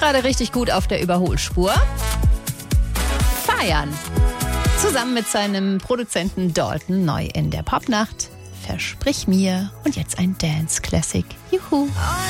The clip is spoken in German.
gerade richtig gut auf der Überholspur. Feiern. Zusammen mit seinem Produzenten Dalton neu in der Popnacht. Versprich mir. Und jetzt ein Dance-Classic. Juhu.